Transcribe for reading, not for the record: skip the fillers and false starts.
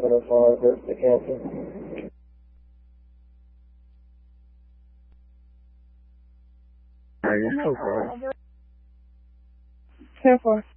1105 group to cancel. Are you no problem? 10-4.